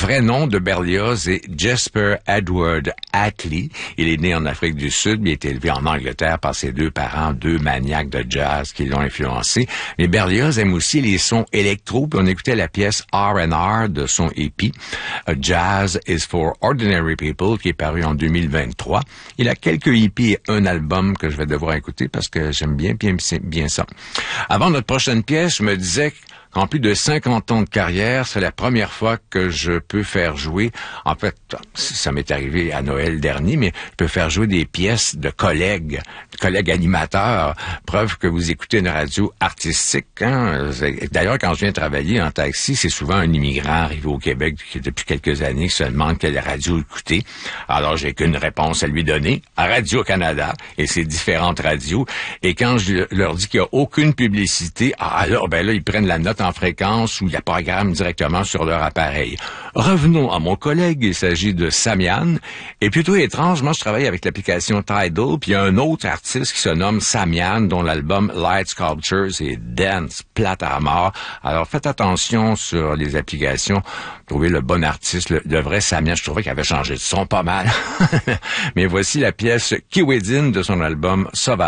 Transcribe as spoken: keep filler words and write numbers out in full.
vrai nom de Berlioz est Jesper Edward Attlee. Il est né en Afrique du Sud, mais il est élevé en Angleterre par ses deux parents, deux maniaques de jazz qui l'ont influencé. Mais Berlioz aime aussi les sons électro, puis on écoutait la pièce R and R de son E P, A Jazz is for Ordinary People, qui est paru en deux mille vingt-trois. Il a quelques E P et un album que je vais devoir écouter parce que j'aime bien, bien, bien ça. Avant notre prochaine pièce, je me disais qu'en plus de cinquante ans de carrière, c'est la première fois que je peux faire jouer, en fait, ça m'est arrivé à Noël dernier, mais je peux faire jouer des pièces de collègues, de collègues animateurs, preuve que vous écoutez une radio artistique. Hein? D'ailleurs, quand je viens travailler en taxi, c'est souvent un immigrant arrivé au Québec depuis quelques années qui se demande quelle radio écouter. Alors, j'ai qu'une réponse à lui donner, à Radio-Canada et ses différentes radios. Et quand je leur dis qu'il n'y a aucune publicité, alors, ben là, ils prennent la note en fréquence ou il y a programme directement sur leur appareil. Revenons à mon collègue, il s'agit de Samian. Et plutôt étrange, moi je travaille avec l'application Tidal, puis il y a un autre artiste qui se nomme Samian, dont l'album Light Sculptures est dense, plate à mort. Alors faites attention sur les applications, trouvez le bon artiste, le, le vrai Samian. Je trouvais qu'il avait changé de son pas mal. Mais voici la pièce Kiwedin de son album Sauvage.